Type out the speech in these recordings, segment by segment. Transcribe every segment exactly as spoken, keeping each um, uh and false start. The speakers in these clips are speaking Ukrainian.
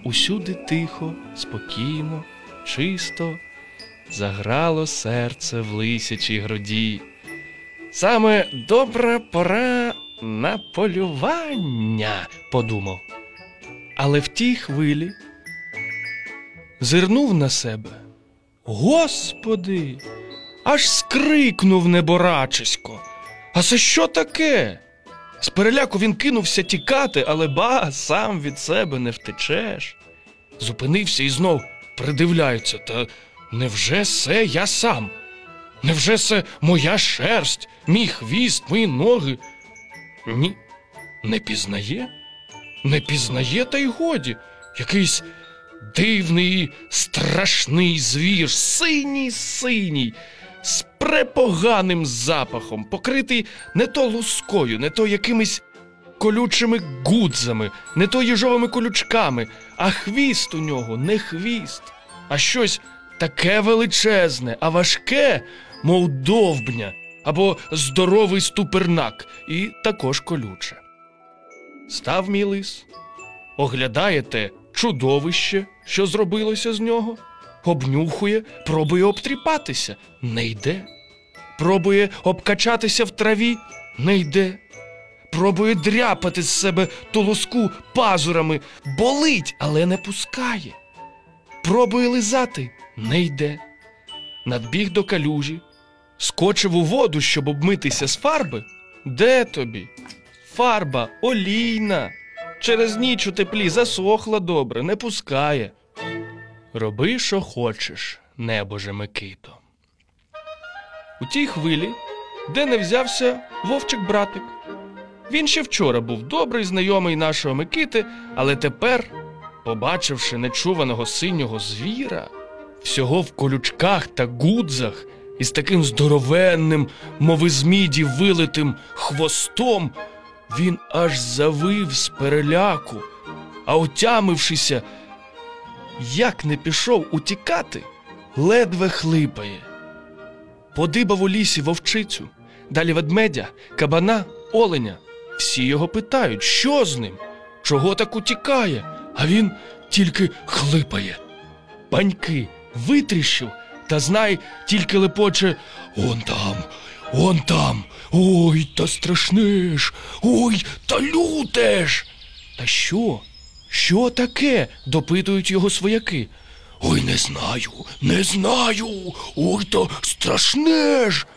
Усюди тихо, спокійно, чисто заграло серце в лисячій груді. Саме добра пора на полювання, подумав. Але в тій хвилі зирнув на себе. Господи! Аж скрикнув неборачисько. А це що таке? З переляку він кинувся тікати, але ба, сам від себе не втечеш. Зупинився і знов придивляється. Та невже це я сам? Невже це моя шерсть, мій хвіст, мої ноги? Ні, не пізнає. Не пізнає, та й годі. Якийсь дивний, страшний звір, синій-синій, з препоганим запахом, покритий не то лускою, не то якимись колючими гудзами, не то їжовими колючками, а хвіст у нього не хвіст, а щось таке величезне, а важке, мов довбня, або здоровий ступернак, і також колюче. Став мій лис, оглядає те чудовище, що зробилося з нього, обнюхує, пробує обтріпатися – не йде. Пробує обкачатися в траві – не йде. Пробує дряпати з себе ту луску пазурами – болить, але не пускає. Пробує лизати – не йде. Надбіг до калюжі, скочив у воду, щоб обмитися з фарби – де тобі? Фарба олійна, через ніч у теплі засохла добре, не пускає. Роби, що хочеш, небоже Микито. У тій хвилі, де не взявся вовчик-братик. Він ще вчора був добрий знайомий нашого Микити, але тепер, побачивши нечуваного синього звіра, всього в колючках та гудзах, із таким здоровенним, мов із міді вилитим хвостом, він аж завив з переляку, а отямившися, як не пішов утікати, ледве хлипає. Подибав у лісі вовчицю, далі ведмедя, кабана, оленя. Всі його питають, що з ним, чого так утікає, а він тільки хлипає. Паньки витріщив, та знай, тільки лепоче: «Он там, он там, ой, та страшне ж, ой, та люте ж!» Та що? Що таке? Допитують його свояки. «Ой, не знаю, не знаю, ой, та страшне ж!»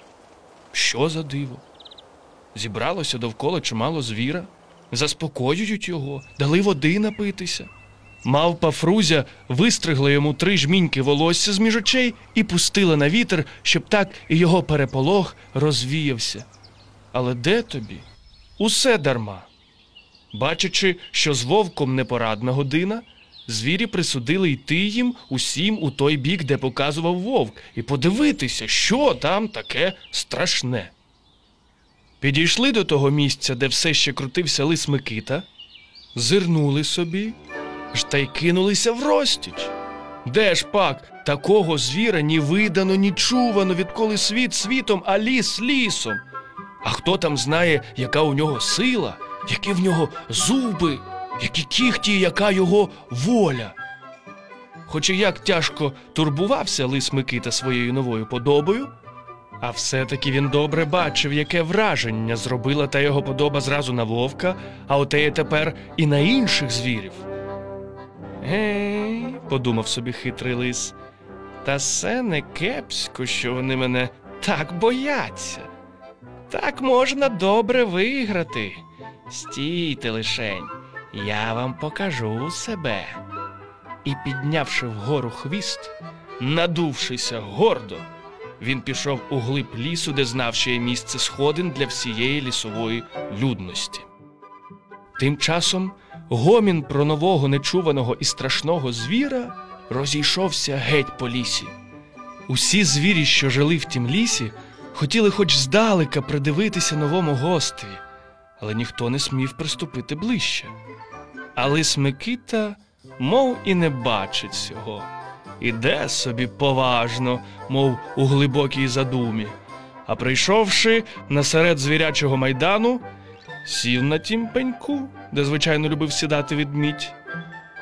Що за диво? Зібралося довкола чимало звіра, заспокоюють його, дали води напитися. Мавпа Фрузя вистригла йому три жміньки волосся з-між очей і пустила на вітер, щоб так і його переполох розвіявся. Але де тобі? Усе дарма. Бачачи, що з вовком непорадна година, звірі присудили йти їм усім у той бік, де показував вовк, і подивитися, що там таке страшне. Підійшли до того місця, де все ще крутився лис Микита, зирнули собі, ж та й кинулися врозтіч. Де ж пак такого звіра ні видано, ні чувано, відколи світ світом, а ліс лісом? А хто там знає, яка у нього сила, які в нього зуби, які кіхті, яка його воля? Хоч і як тяжко турбувався лис Микита своєю новою подобою, а все-таки він добре бачив, яке враження зробила та його подоба зразу на вовка, а отеє тепер і на інших звірів. «Гей», – подумав собі хитрий лис, – «та се не кепсько, що вони мене так бояться. Так можна добре виграти. Стійте лишень, я вам покажу себе». І, піднявши вгору хвіст, надувшися гордо, він пішов у глиб лісу, де знав, що є місце сходин для всієї лісової людності. Тим часом гомін про нового нечуваного і страшного звіра розійшовся геть по лісі. Усі звірі, що жили в тім лісі, хотіли хоч здалека придивитися новому гостеві, але ніхто не смів приступити ближче. А лис Микита мов і не бачить цього. Іде собі поважно, мов у глибокій задумі. А прийшовши насеред звірячого майдану, сів на тім пеньку, де, звичайно, любив сідати ведмідь,